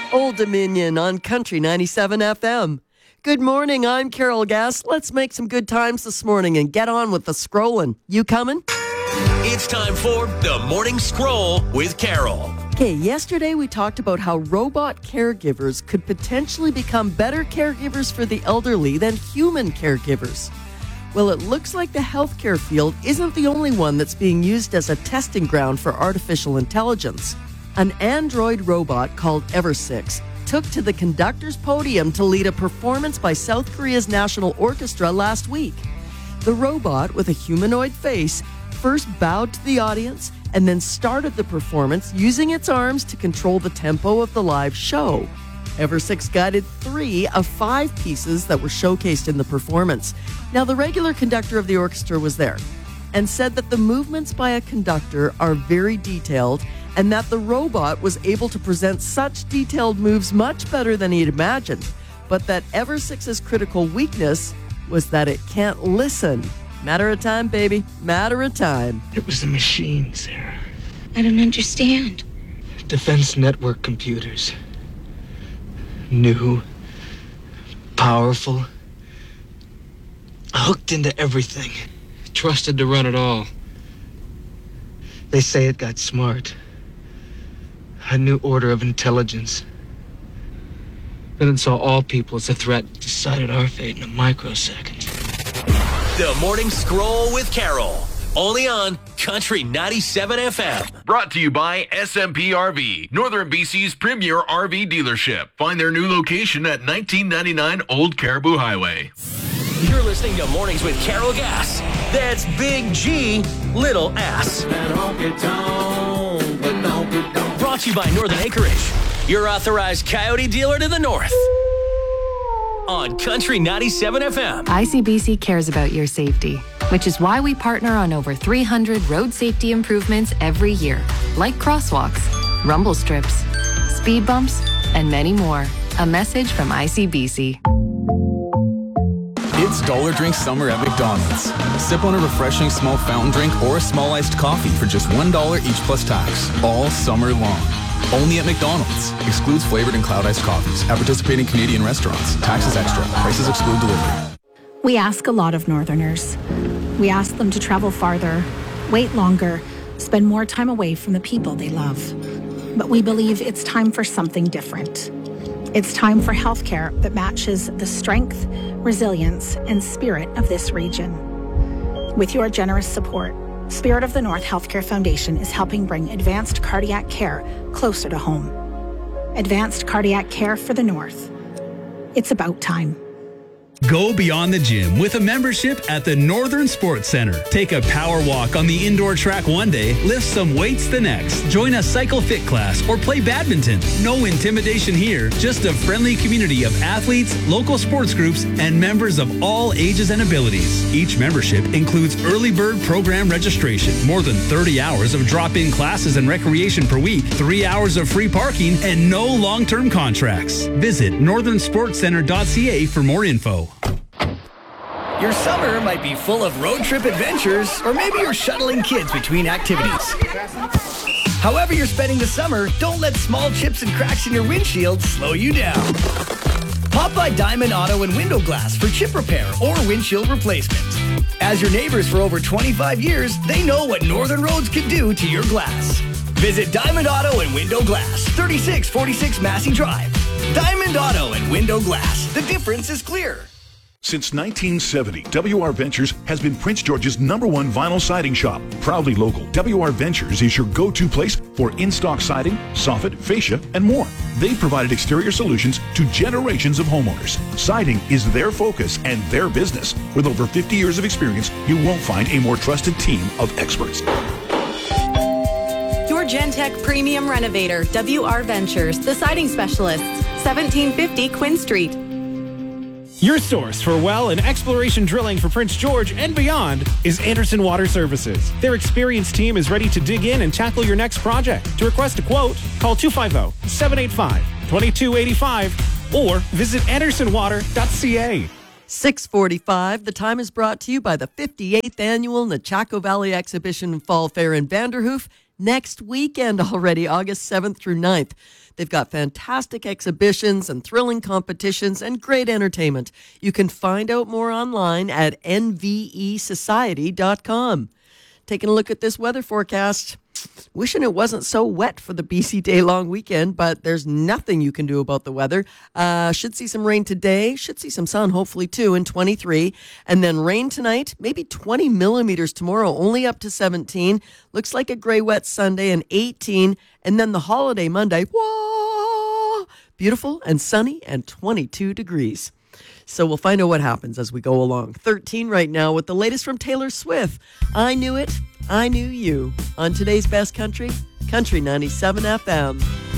Old Dominion on Country 97 FM. Good morning, I'm Carol Gass. Let's make some good times this morning and get on with the scrolling. You coming? It's time for the Morning Scroll with Carol. Okay, yesterday we talked about how robot caregivers could potentially become better caregivers for the elderly than human caregivers. Well, it looks like the healthcare field isn't the only one that's being used as a testing ground for artificial intelligence. An android robot called Ever6 took to the conductor's podium to lead a performance by South Korea's National Orchestra last week. The robot, with a humanoid face, first bowed to the audience and then started the performance using its arms to control the tempo of the live show. Ever6 guided 3 of 5 pieces that were showcased in the performance. Now, the regular conductor of the orchestra was there and said that the movements by a conductor are very detailed and that the robot was able to present such detailed moves much better than he'd imagined, but that Ever6's critical weakness was that it can't listen. Matter of time, baby. Matter of time. It was a machine, Sarah. I don't understand. Defense network computers. New, powerful, hooked into everything, trusted to run it all. They say it got smart. A new order of intelligence. Then it saw all people as a threat, decided our fate in a microsecond. The Morning Scroll with Carol. Only on Country 97 FM. Brought to you by SMP RV, Northern BC's premier RV dealership. Find their new location at 1999 Old Caribou Highway. You're listening to Mornings with Carol Gass. That's Big G, Little S. Brought to you by Northern Acreage, your authorized coyote dealer to the north. On Country 97 FM. ICBC cares about your safety, which is why we partner on over 300 road safety improvements every year, like crosswalks, rumble strips, speed bumps, and many more. A message from ICBC. It's Dollar Drink Summer at McDonald's. Sip on a refreshing small fountain drink or a small iced coffee for just $1 each plus tax, all summer long. Only at McDonald's. Excludes flavored and cloud iced coffees at participating Canadian restaurants. Taxes extra. Prices exclude delivery. We ask a lot of Northerners. We ask them to travel farther, wait longer, spend more time away from the people they love. But we believe it's time for something different. It's time for healthcare that matches the strength, resilience, and spirit of this region. With your generous support, Spirit of the North Healthcare Foundation is helping bring advanced cardiac care closer to home. Advanced cardiac care for the North. It's about time. Go beyond the gym with a membership at the Northern Sports Center. Take a power walk on the indoor track one day, lift some weights the next. Join a cycle fit class or play badminton. No intimidation here, just a friendly community of athletes, local sports groups, and members of all ages and abilities. Each membership includes early bird program registration, more than 30 hours of drop-in classes and recreation per week, 3 hours of free parking, and no long-term contracts. Visit northernsportscenter.ca for more info. Your summer might be full of road trip adventures, or maybe you're shuttling kids between activities. However you're spending the summer, don't let small chips and cracks in your windshield slow you down. Pop by Diamond Auto and Window Glass for chip repair or windshield replacement. As your neighbors for over 25 years, they know what Northern Roads can do to your glass. Visit Diamond Auto and Window Glass, 3646 Massey Drive. Diamond Auto and Window Glass. The difference is clear. Since 1970, WR Ventures has been Prince George's #1 vinyl siding shop. Proudly local, WR Ventures is your go-to place for in-stock siding, soffit, fascia, and more. They've provided exterior solutions to generations of homeowners. Siding is their focus and their business. With over 50 years of experience, you won't find a more trusted team of experts. Your Gentech Premium Renovator, WR Ventures, the siding specialists, 1750 Quinn Street. Your source for well and exploration drilling for Prince George and beyond is Anderson Water Services. Their experienced team is ready to dig in and tackle your next project. To request a quote, call 250-785-2285 or visit andersonwater.ca. 6:45. The time is brought to you by the 58th Annual Nechako Valley Exhibition and Fall Fair in Vanderhoof, next weekend already, August 7th through 9th. They've got fantastic exhibitions and thrilling competitions and great entertainment. You can find out more online at nvesociety.com. Taking a look at this weather forecast. Wishing it wasn't so wet for the BC day-long weekend, but there's nothing you can do about the weather. Should see some rain today. Should see some sun, hopefully, too, in 23. And then rain tonight, maybe 20 millimeters tomorrow, only up to 17. Looks like a gray, wet Sunday, and 18. And then the holiday Monday, whoa, beautiful and sunny and 22 degrees. So we'll find out what happens as we go along. 13 right now with the latest from Taylor Swift. I Knew It, I Knew You. On today's Best Country, Country 97 FM.